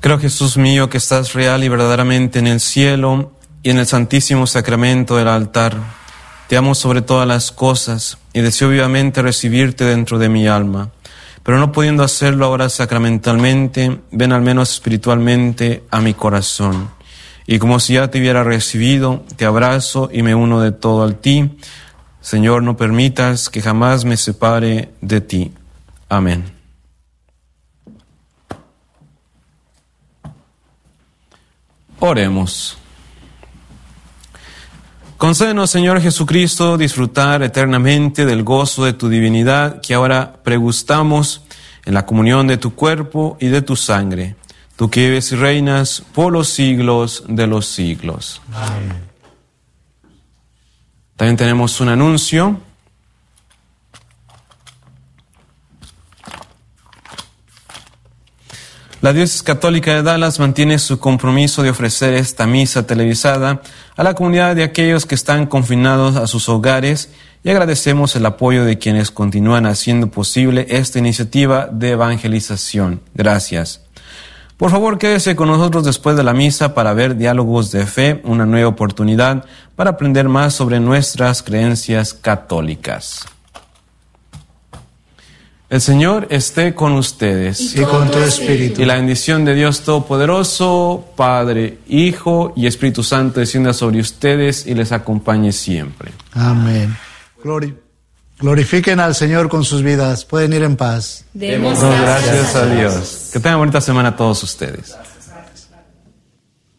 Creo, Jesús mío, que estás real y verdaderamente en el cielo y en el santísimo sacramento del altar. Te amo sobre todas las cosas y deseo vivamente recibirte dentro de mi alma. Pero no pudiendo hacerlo ahora sacramentalmente, ven al menos espiritualmente a mi corazón. Y como si ya te hubiera recibido, te abrazo y me uno de todo a ti. Señor, no permitas que jamás me separe de ti. Amén. Oremos. Concédenos, Señor Jesucristo, disfrutar eternamente del gozo de tu divinidad, que ahora pregustamos en la comunión de tu cuerpo y de tu sangre. Tú que vives y reinas por los siglos de los siglos. Amén. También tenemos un anuncio. La Diócesis Católica de Dallas mantiene su compromiso de ofrecer esta misa televisada a la comunidad de aquellos que están confinados a sus hogares y agradecemos el apoyo de quienes continúan haciendo posible esta iniciativa de evangelización. Gracias. Por favor, quédese con nosotros después de la misa para ver Diálogos de Fe, una nueva oportunidad para aprender más sobre nuestras creencias católicas. El Señor esté con ustedes. Y con tu espíritu. Y la bendición de Dios Todopoderoso, Padre, Hijo y Espíritu Santo descienda sobre ustedes y les acompañe siempre. Amén. Glorifiquen al Señor con sus vidas. Pueden ir en paz. Demos gracias a Dios. Que tengan bonita semana todos ustedes.